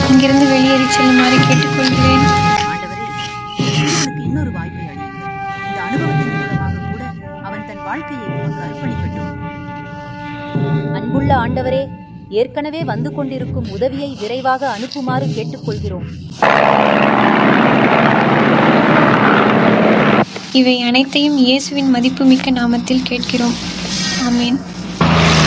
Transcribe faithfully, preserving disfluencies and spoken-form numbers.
இங்கிருந்து வெளியேறி செல்லுமாறு கேட்டுக்கொள்கிறேன். ஆண்டவரே, அவனுக்கு இன்னொரு வாய்ப்பை அளியுங்கள். இந்த அனுபவத்தின் மூலமாக கூட அவன் தன் வாழ்க்கையை உமக்கு அர்ப்பணிக்கட்டும். அன்புள்ள ஆண்டவரே, ஏற்கனவே வந்து கொண்டிருக்கும் உதவியை விரைவாக அனுப்புமாறு கேட்டுக்கொள்கிறோம். இவை அனைத்தையும் இயேசுவின் மதிப்புமிக்க நாமத்தில் கேட்கிறோம். ஆமென்.